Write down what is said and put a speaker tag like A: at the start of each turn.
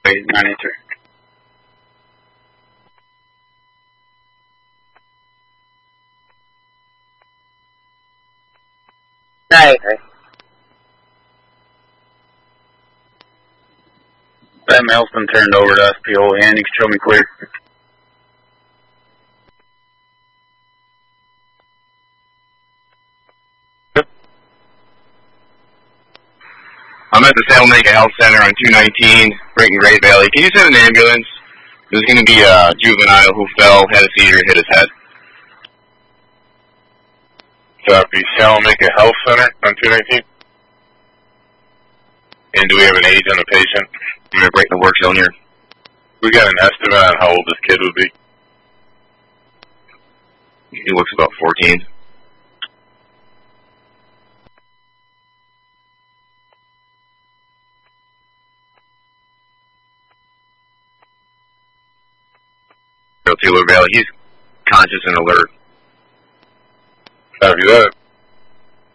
A: 983. 983. That mail's been turned over to SPO, and you can show me clear.
B: I'm at the Salamanca Health Center on 219, right in Great Valley. Can you send an ambulance? There's going to be a juvenile who fell, had a seizure, hit his head.
C: Copy. Salamanca Health Center on 219. And do we have an age on the patient?
B: I'm going to break the work zone here.
C: We got an estimate on how old this kid would be.
B: He looks about 14. Taylor Valley, he's conscious and alert.
C: Copy that.